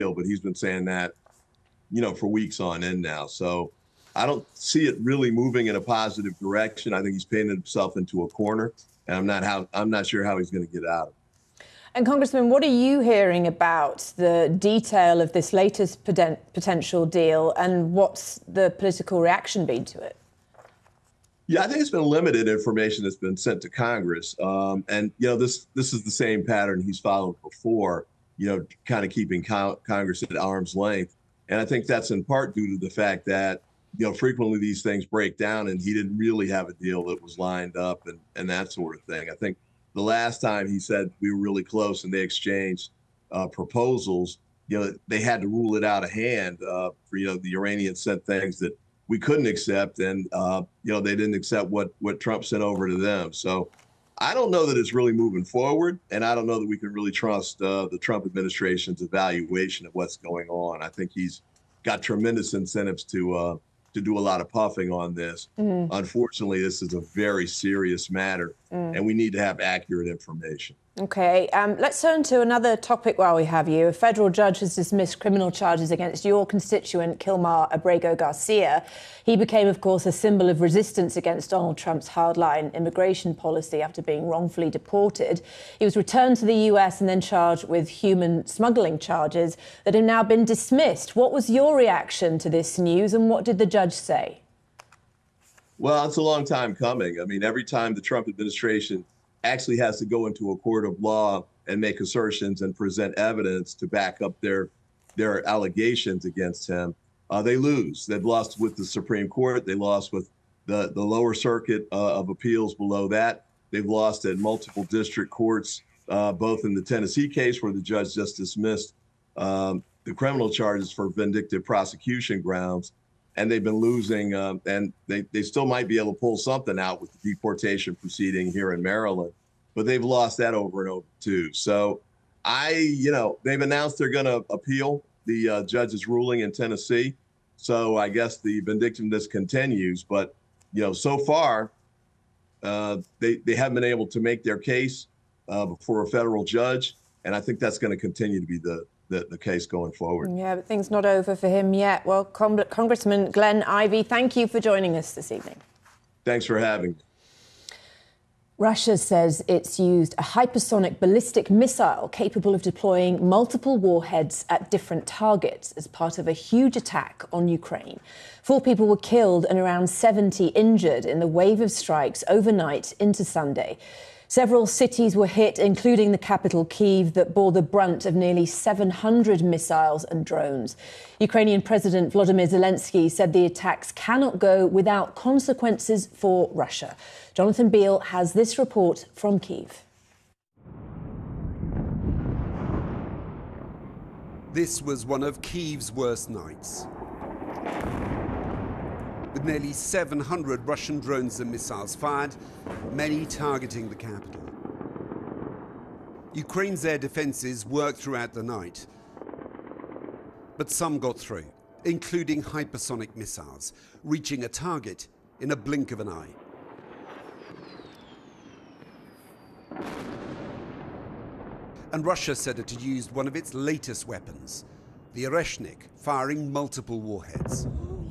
but he's been saying that, for weeks on end now. So I don't see it really moving in a positive direction. I think he's painted himself into a corner, and I'm not sure how he's going to get out of it. And Congressman, what are you hearing about the detail of this latest potential deal, and what's the political reaction been to it? Yeah, I think it's been limited information that's been sent to Congress. And this is the same pattern he's followed before, kind of keeping Congress at arm's length. And I think that's in part due to the fact that, frequently these things break down and he didn't really have a deal that was lined up and that sort of thing. I think the last time he said we were really close and they exchanged proposals, they had to rule it out of hand. The Iranians sent things that we couldn't accept, and they didn't accept what Trump sent over to them. So I don't know that it's really moving forward, and I don't know that we can really trust the Trump administration's evaluation of what's going on. I think he's got tremendous incentives to do a lot of puffing on this. Unfortunately, this is a very serious matter, and we need to have accurate information. OK, let's turn to another topic while we have you. A federal judge has dismissed criminal charges against your constituent, Kilmar Abrego Garcia. He became, of course, a symbol of resistance against Donald Trump's hardline immigration policy after being wrongfully deported. He was returned to the US and then charged with human smuggling charges that have now been dismissed. What was your reaction to this news, and what did the judge say? Well, it's a long time coming. I mean, every time the Trump administration actually has to go into a court of law and make assertions and present evidence to back up their allegations against him, they lose. They've lost with the Supreme Court. They lost with the lower circuit of appeals below that. They've lost at multiple district courts, both in the Tennessee case where the judge just dismissed the criminal charges for vindictive prosecution grounds. And they've been losing, and they still might be able to pull something out with the deportation proceeding here in Maryland, but they've lost that over and over too. So they've announced they're going to appeal the judge's ruling in Tennessee. So I guess the vindictiveness continues, but so far they haven't been able to make their case before a federal judge, and I think that's going to continue to be the case going forward. Yeah, but things not over for him yet. Well, Congressman Glenn Ivey, thank you for joining us this evening. Thanks for having me. Russia says it's used a hypersonic ballistic missile capable of deploying multiple warheads at different targets as part of a huge attack on Ukraine. 4 people were killed and around 70 injured in the wave of strikes overnight into Sunday. Several cities were hit, including the capital, Kyiv, that bore the brunt of nearly 700 missiles and drones. Ukrainian President Volodymyr Zelensky said the attacks cannot go without consequences for Russia. Jonathan Beale has this report from Kyiv. This was one of Kyiv's worst nights, with nearly 700 Russian drones and missiles fired, many targeting the capital. Ukraine's air defences worked throughout the night, but some got through, including hypersonic missiles, reaching a target in a blink of an eye. And Russia said it had used one of its latest weapons, the Oreshnik, firing multiple warheads.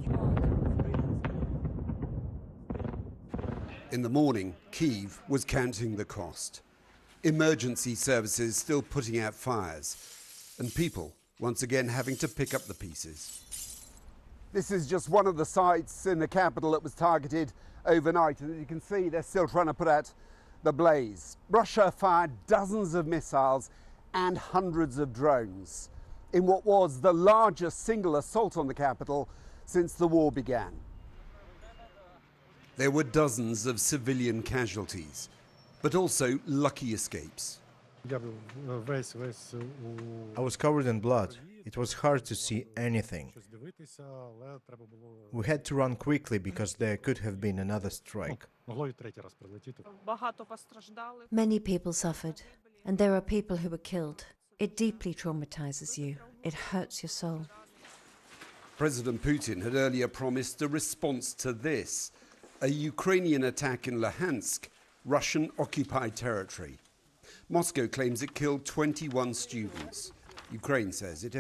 In the morning, Kyiv was counting the cost. Emergency services still putting out fires, and people once again having to pick up the pieces. This is just one of the sites in the capital that was targeted overnight, and as you can see, they're still trying to put out the blaze. Russia fired dozens of missiles and hundreds of drones in what was the largest single assault on the capital since the war began. There were dozens of civilian casualties, but also lucky escapes. I was covered in blood. It was hard to see anything. We had to run quickly because there could have been another strike. Many people suffered, and there are people who were killed. It deeply traumatizes you. It hurts your soul. President Putin had earlier promised a response to this, a Ukrainian attack in Luhansk, Russian-occupied territory. Moscow claims it killed 21 students. Ukraine says it